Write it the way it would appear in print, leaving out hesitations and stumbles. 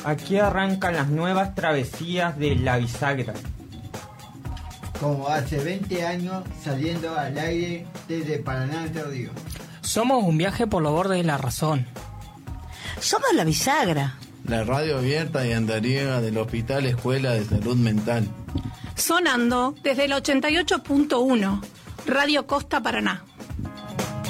Aquí arrancan las nuevas travesías de la bisagra. Como hace 20 años saliendo al aire desde Paraná Entre Ríos. Somos un viaje por los bordes de la razón. Somos la bisagra. La radio abierta y andariega del Hospital Escuela de Salud Mental. Sonando desde el 88.1, Radio Costa Paraná.